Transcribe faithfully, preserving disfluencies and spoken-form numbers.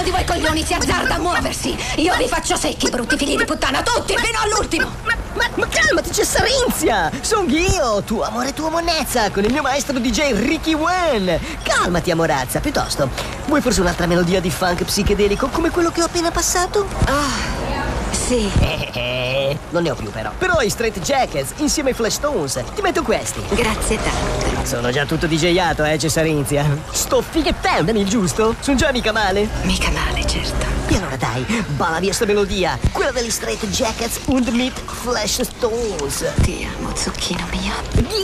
di voi coglioni si azzarda a muoversi, io vi faccio secchi, brutti figli di puttana, tutti, fino all'ultimo! Ma, ma, ma calmati, c'è Sarinzia! Sono io, tuo amore e tua monnezza, con il mio maestro D J Ricky Wan. Calmati, amorazza, piuttosto. Vuoi forse un'altra melodia di funk psichedelico come quello che ho appena passato? Ah, sì. Eh, eh, non ne ho più però. Però i Straight Jackets insieme ai Flash Stones. Ti metto questi. Grazie tanto. Sono già tutto DJato, eh, c'è Sarinzia. Sto fighettandami, giusto? Sono già mica male. Mica male, certo. E allora dai, balla via sta melodia. Quella degli Straight Jackets und mit Flash Stones. Ti amo, zucchino mio.